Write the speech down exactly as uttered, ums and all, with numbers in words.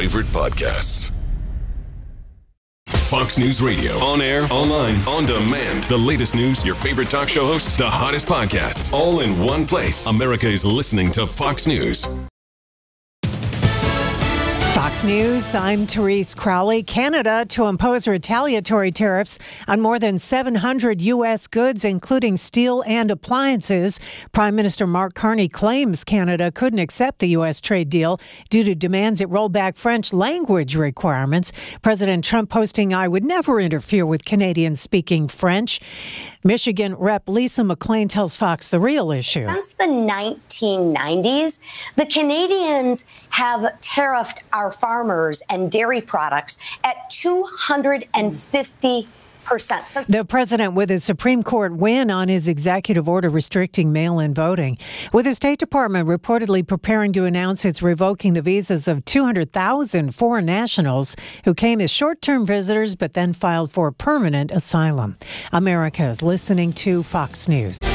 favorite podcasts. Fox News Radio. On air, online, on demand. The latest news, your favorite talk show hosts, the hottest podcasts, all in one place. America is listening to Fox News. Fox News, I'm Therese Crowley. Canada to impose retaliatory tariffs on more than seven hundred U S goods, including steel and appliances. Prime Minister Mark Carney claims Canada couldn't accept the U S trade deal due to demands it roll back French language requirements. President Trump posting, "I would never interfere with Canadians speaking French." Michigan Rep Lisa McClain tells Fox the real issue. Since the nineteen nineties, the Canadians have tariffed our farmers and dairy products at two hundred fifty percent. The president with a Supreme Court win on his executive order restricting mail-in voting, with the State Department reportedly preparing to announce it's revoking the visas of two hundred thousand foreign nationals who came as short-term visitors but then filed for permanent asylum. America is listening to Fox News.